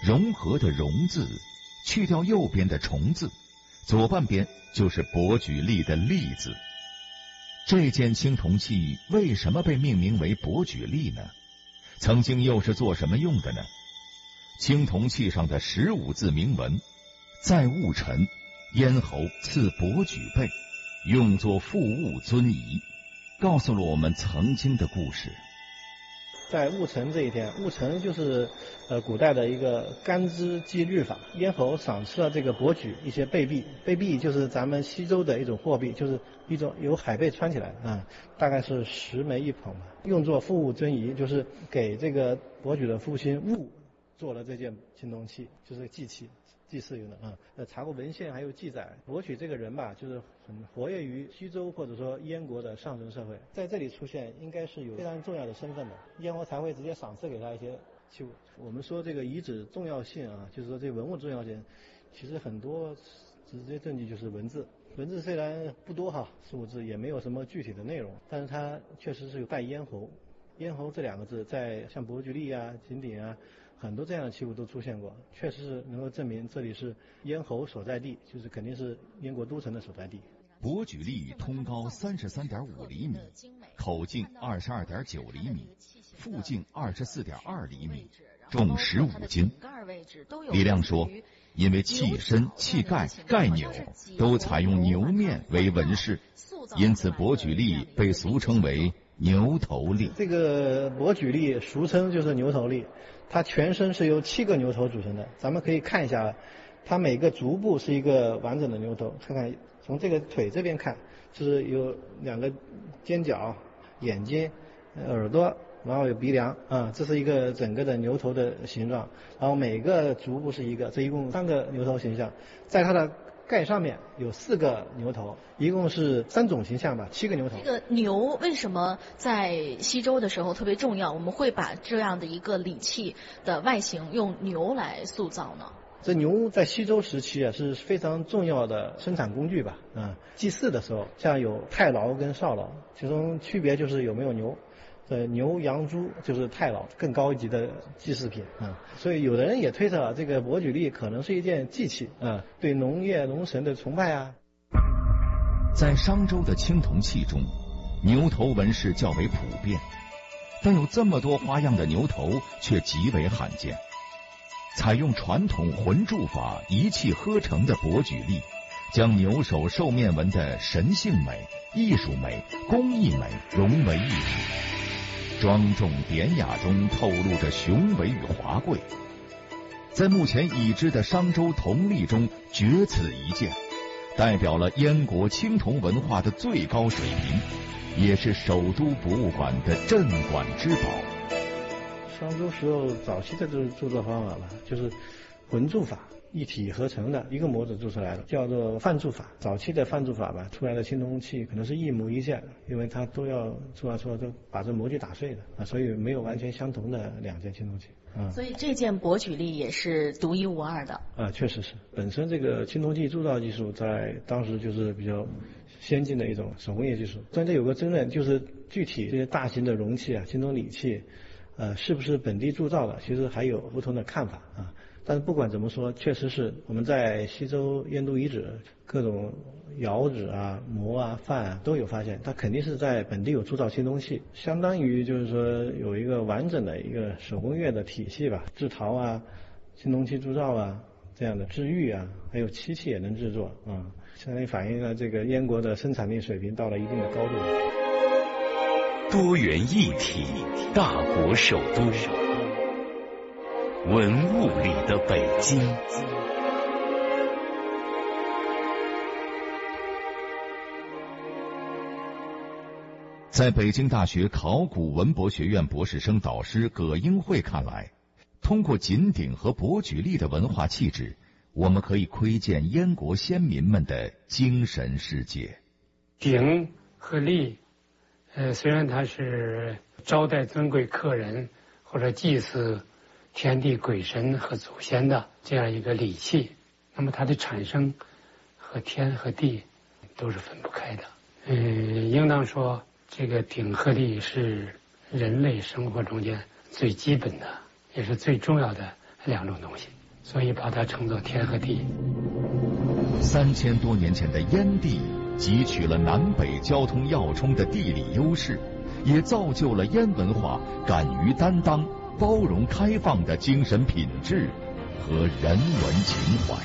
融合的融字，去掉右边的虫字，左半边就是伯举力的力字。这件青铜器为什么被命名为伯举力呢？曾经又是做什么用的呢？青铜器上的15字铭文，在戊辰，咽喉赐伯举贝，用作复物尊仪，告诉了我们曾经的故事。 在戊辰这一天，戊辰就是古代的一个干支祭律法，咽喉赏赐了这个伯举一些贝币，贝币就是咱们西周的一种货币，就是一种由海贝穿起来的啊，大概是10枚1捧吧，用作复物尊仪，就是给这个伯举的父亲戊做了这件青铜器，就是祭器。祭祀用的啊，查过文献还有记载，伯举这个人吧，就是很活跃于西周或者说燕国的上层社会，在这里出现应该是有非常重要的身份的，燕国才会直接赏赐给他一些器物。我们说这个遗址重要性啊，就是说这文物重要性，其实很多直接证据就是文字。文字虽然不多哈，15字也没有什么具体的内容，但是它确实是有带咽喉。咽喉这2个字在像伯举力啊、井鼎啊。很多这样的器物都出现过，确实是能够证明这里是咽喉所在地，就是肯定是燕国都城的所在地。 伯举力通高33.5厘米，口径22.9厘米，腹径24.2厘米，重15斤。李亮说，因为器身、器盖、盖钮都采用牛面为纹饰，因此伯举力被俗称为牛头力。 这个伯举力俗称就是牛头力，它全身是由7个牛头组成的。咱们可以看一下，它每个足部是一个完整的牛头。看看从这个腿这边看，就是有2个尖角、眼睛、耳朵，然后有鼻梁啊，这是一个整个的牛头的形状。然后每个足部是一个，这一共3个牛头形象，在它的盖上面有4个牛头，一共是3种形象吧，7个牛头。 这个牛为什么在西周的时候特别重要？我们会把这样的一个礼器的外形用牛来塑造呢？ 这牛在西周时期啊是非常重要的生产工具吧，祭祀的时候，像有太牢跟少牢，其中区别就是有没有牛。牛、羊、猪就是太牢，更高一级的祭祀品啊。所以有的人也推测这个伯举力可能是一件祭器啊，对农业、农神的崇拜啊。 在商周的青铜器中，牛头纹饰较为普遍，但有这么多花样的牛头却极为罕见。采用传统浑铸法一气呵成的伯举力，将牛首兽面纹的神性美、艺术美、工艺美融为一体，庄重典雅中透露着雄伟与华贵，在目前已知的商周铜历中绝此一件，代表了燕国青铜文化的最高水平，也是首都博物馆的镇馆之宝。 商周时候早期的这种铸作方法吧，就是浑铸法，一体合成的一个模子铸出来的，叫做范铸法。早期的范铸法吧，出来的青铜器可能是一模一件，因为它都要铸完之后都把这模具打碎的啊，所以没有完全相同的2件青铜器啊。 所以这件伯举力也是独一无二的啊，确实是。本身这个青铜器铸造技术在当时就是比较先进的一种手工业技术。但这有个争论，就是具体这些大型的容器啊、青铜礼器。是不是本地铸造的？其实还有不同的看法啊。但是不管怎么说，确实是我们在西周燕都遗址各种窑址啊、模啊、范啊都有发现，它肯定是在本地有铸造青铜器，相当于就是说有一个完整的一个手工业的体系吧，制陶啊、青铜器铸造啊这样的制玉啊，还有漆器也能制作啊，相当于反映了这个燕国的生产力水平到了一定的高度。 多元一体，大国首都，文物里的北京。 在北京大学考古文博学院博士生导师葛英慧看来，通过锦鼎和伯举力的文化气质，我们可以窥见燕国先民们的精神世界。 鼎和力虽然它是招待尊贵客人或者祭祀天地鬼神和祖先的这样一个礼器，那么它的产生和天和地都是分不开的。应当说这个鼎和力是人类生活中间最基本的也是最重要的2种东西。 所以把它称作天和地。 3000多年前的燕地汲取了南北交通要冲的地理优势，也造就了燕文化敢于担当、包容开放的精神品质和人文情怀。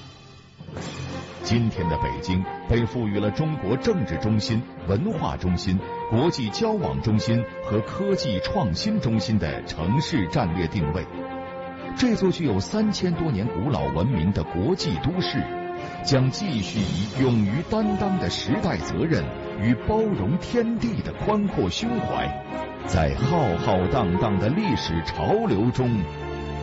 今天的北京被赋予了中国政治中心、文化中心、国际交往中心和科技创新中心的城市战略定位。这座具有3000多年古老文明的国际都市，将继续以勇于担当的时代责任与包容天地的宽阔胸怀，在浩浩荡荡的历史潮流中